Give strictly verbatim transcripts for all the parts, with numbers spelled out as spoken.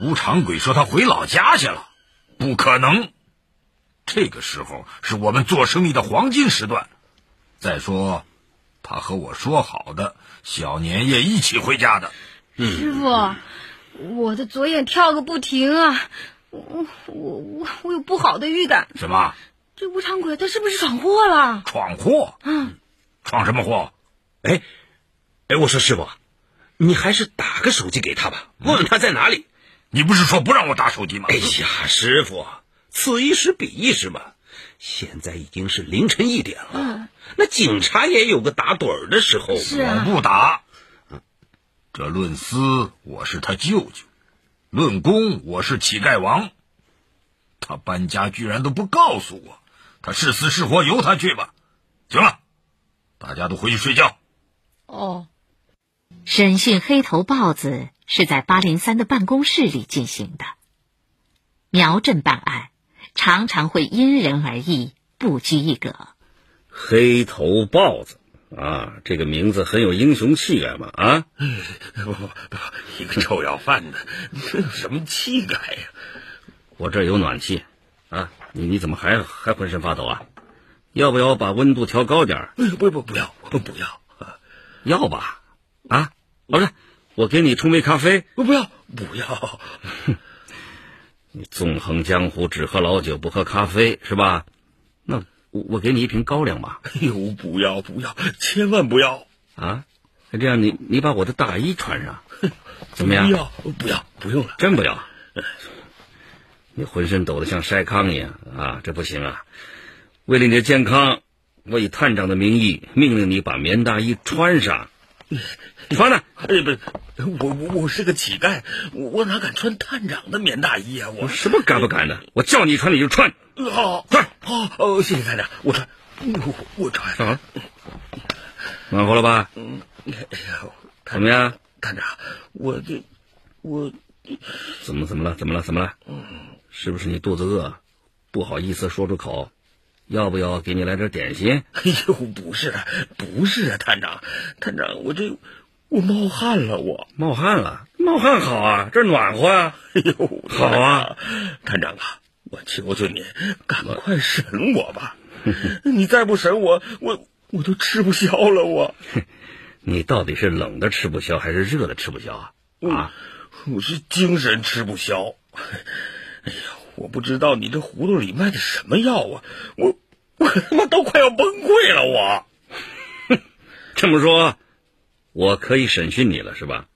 吴长贵说他回老家去了，不可能。这个时候是我们做生意的黄金时段。再说，他和我说好的小年夜一起回家的。 嗯、师傅，我的左眼跳个不停啊！我我我我有不好的预感。 什么？ 这吴长贵他是不是闯祸了？ 闯祸？ 嗯， 闯什么祸？ 哎，哎，我说师傅，你还是打个手机给他吧，问问他在哪里。 你不是说不让我打手机吗？ 哎呀，师傅，此一时彼一时嘛。现在已经是凌晨一点了，嗯、那警察也有个打盹儿的时候。 是啊， 我不打。这论私，我是他舅舅；论公，我是乞丐王。他搬家居然都不告诉我，他是死是活由他去吧。行了，大家都回去睡觉。 哦。 审讯黑头豹子是在八零三的办公室里进行的。苗镇办案常常会因人而异，不拘一格。 黑头豹子啊，这个名字很有英雄气概嘛啊！ 不不不，一个臭要饭的，这有什么气概呀？ 我这儿有暖气啊，你你怎么还还浑身发抖啊？要不要把温度调高点？ 不不不要不要， 要吧？啊，老师，我给你冲杯咖啡。 不要不要。 你纵横江湖，只喝老酒不喝咖啡是吧？那我我给你一瓶高粱吧。 哎呦，不要不要，千万不要啊！这样你你把我的大衣穿上，怎么样？ 不要不要，不用了， 真不要。你浑身抖得像筛糠一样啊，这不行啊！为了你的健康，我以探长的名义命令你把棉大衣穿上。穿呢？ 哎，不是，我我我是个乞丐，我我哪敢穿探长的棉大衣啊！我什么敢不敢的？我叫你穿你就穿。 好， 穿。 好，哦，谢谢探长，我穿，我我穿。 啊，暖和了吧？ 嗯，哎呀， 怎么样， 探长？我这我怎么怎么了？怎么了？怎么了？ 嗯， 是不是你肚子饿，不好意思说出口？要不要给你来点点心？ 哎呦，不是啊，不是啊，探长，探长，我这我冒汗了，我冒汗了，冒汗好啊，这暖和啊。 哎呦， 好啊， 探长啊，我求求你，赶快审我吧！你再不审我，我我都吃不消了，我。 你到底是冷的吃不消，还是热的吃不消啊？啊， 我是精神吃不消。哎呀，我不知道你这葫芦里卖的什么药啊！我我他妈都快要崩溃了！我， 这么说，我可以审讯你了是吧？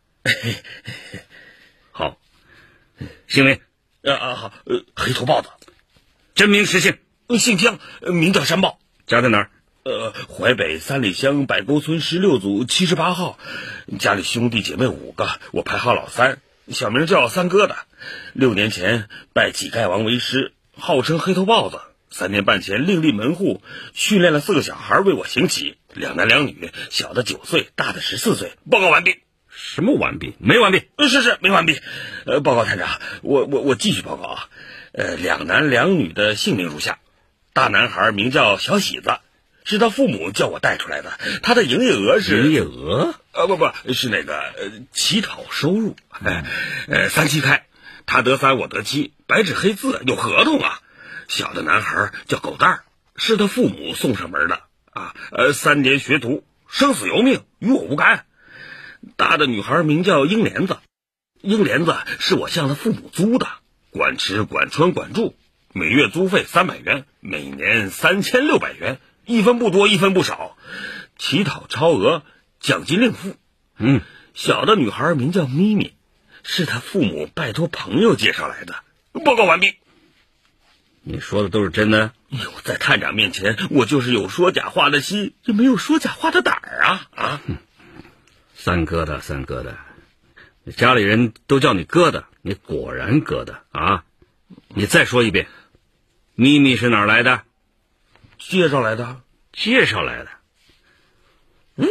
好，姓名啊啊好，呃，黑头豹子， 真名实姓， 姓姜，名叫山豹， 家在哪儿？ 呃，淮北三里乡百沟村十六组七十八号，家里兄弟姐妹五个，我排行老三，小名叫三哥的。六年前拜乞丐王为师，号称黑头豹子。三年半前另立门户，训练了四个小孩为我行乞，两男两女，小的九岁，大的十四岁。报告完毕。 什么完毕？没完毕？ 是是没完毕。呃，报告探长，我我我继续报告啊。呃，两男两女的姓名如下：大男孩名叫小喜子，是他父母叫我带出来的。他的营业额是营业额？ 呃，不不是那个呃乞讨收入。哎，呃，三七开，他得三，我得七，白纸黑字，有合同啊。小的男孩叫狗蛋儿，是他父母送上门的啊。呃，三年学徒，生死由命，与我无干。大的女孩名叫英莲子，英莲子是我向他父母租的，管吃管穿管住，每月租费三百元，每年三千六百元，一分不多，一分不少。乞讨超额，奖金另付。 嗯， 小的女孩名叫咪咪，是他父母拜托朋友介绍来的。报告完毕。 你说的都是真的？ 哎呦，在探长面前，我就是有说假话的心，也没有说假话的胆儿啊啊！ 三哥的，三哥的，家里人都叫你疙瘩，你果然疙瘩啊！你再说一遍，咪咪是哪儿来的？ 介绍来的。 介绍来的。呜，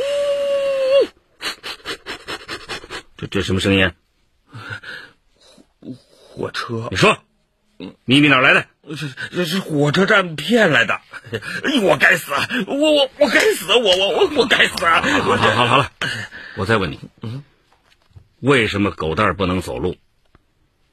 这这什么声音？ 火车。 你说，咪咪哪儿来的？ 这这是火车站骗来的。哎呦，我该死啊！我我我该死！我我我我该死啊！ 好好好好了，我再问你， 嗯， 为什么狗蛋儿不能走路？